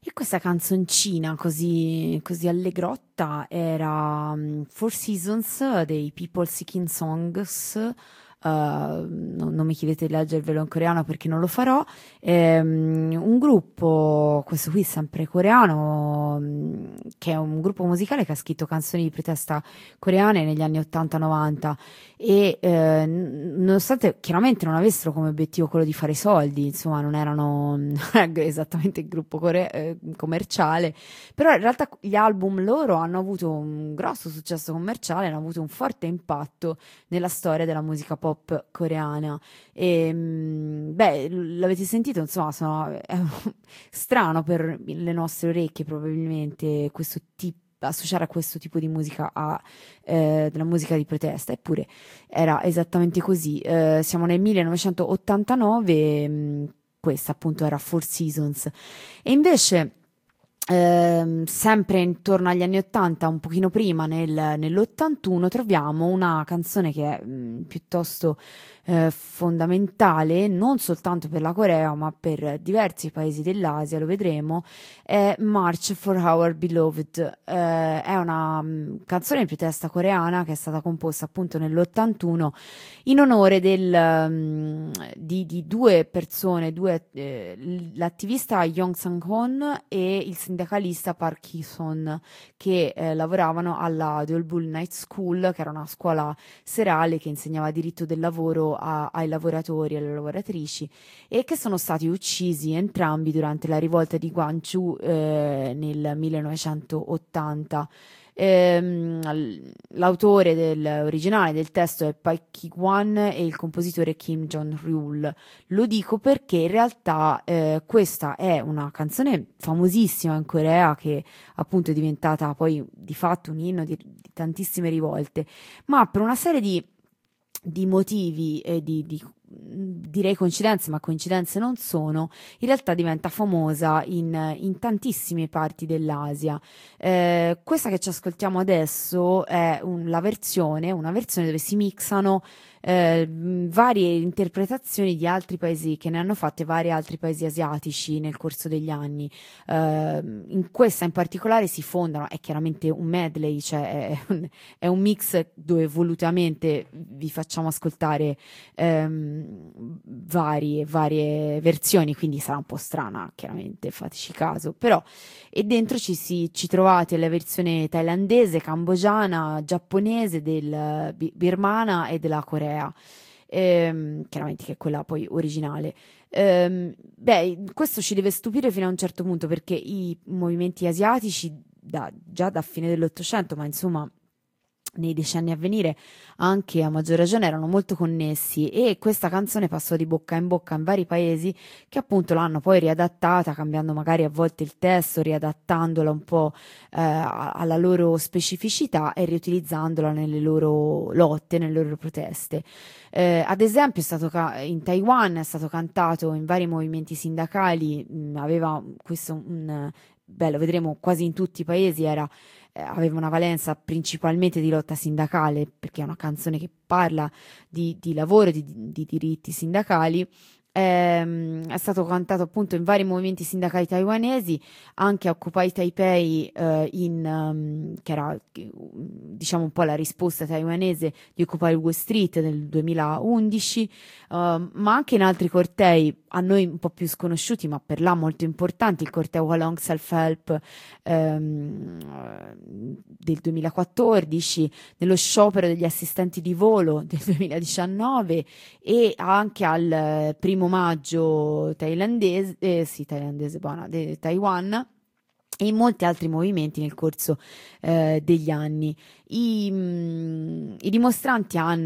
E questa canzoncina così allegrotta era Four Seasons dei People Seeking Songs. Non mi chiedete di leggervelo in coreano perché non lo farò. Un gruppo, questo qui sempre coreano, che è un gruppo musicale che ha scritto canzoni di protesta coreane negli anni 80-90 e nonostante chiaramente non avessero come obiettivo quello di fare soldi, insomma non erano esattamente il gruppo commerciale, però in realtà gli album loro hanno avuto un grosso successo commerciale, hanno avuto un forte impatto nella storia della musica pop coreana. E, beh, l'avete sentito, insomma, è strano per le nostre orecchie probabilmente questo tipo associare a questo tipo di musica a della musica di protesta, eppure era esattamente così. Siamo nel 1989, questa appunto era Four Seasons. E invece, sempre intorno agli anni 80, un pochino prima, nell'81, troviamo una canzone che è piuttosto fondamentale, non soltanto per la Corea, ma per diversi paesi dell'Asia, lo vedremo, è March for Our Beloved. È una canzone di protesta coreana che è stata composta appunto nell'81 in onore di due persone, l'attivista Yong Sang-hoon e il sindacalista Park Hee-son, che lavoravano alla Deolbul Night School, che era una scuola serale che insegnava diritto del lavoro ai lavoratori e alle lavoratrici, e che sono stati uccisi entrambi durante la rivolta di Gwangju nel 1980. L'autore originale del testo è Park Ki-kwan e il compositore Kim Jong-ryul. Lo dico perché in realtà questa è una canzone famosissima in Corea che appunto è diventata poi di fatto un inno di tantissime rivolte, ma per una serie di motivi e direi coincidenze, ma coincidenze non sono, in realtà diventa famosa in tantissime parti dell'Asia. Questa che ci ascoltiamo adesso è una versione dove si mixano varie interpretazioni di altri paesi che ne hanno fatte vari altri paesi asiatici nel corso degli anni. In questa in particolare si fondano, è chiaramente un medley, cioè è un mix dove volutamente vi facciamo ascoltare varie versioni, quindi sarà un po' strana, chiaramente, fateci caso, però e dentro ci trovate la versione thailandese, cambogiana, giapponese, birmana e della Corea, chiaramente che è quella poi originale. Beh, questo ci deve stupire fino a un certo punto perché i movimenti asiatici già da fine dell'Ottocento, ma insomma nei decenni a venire anche a maggior ragione erano molto connessi, e questa canzone passò di bocca in bocca in vari paesi che appunto l'hanno poi riadattata, cambiando magari a volte il testo, riadattandola un po' alla loro specificità e riutilizzandola nelle loro lotte, nelle loro proteste. Ad esempio in Taiwan è stato cantato in vari movimenti sindacali, aveva questo beh, lo vedremo quasi in tutti i paesi, aveva una valenza principalmente di lotta sindacale, perché è una canzone che parla di lavoro, di diritti sindacali. È stato cantato appunto in vari movimenti sindacali taiwanesi, anche a Occupy Taipei, che era diciamo un po' la risposta taiwanese di Occupy Wall Street nel 2011, ma anche in altri cortei a noi un po' più sconosciuti, ma per là molto importanti, il corteo Walong Self-Help del 2014, nello sciopero degli assistenti di volo del 2019 e anche al primo maggio Taiwan, e in molti altri movimenti nel corso degli anni. I dimostranti hanno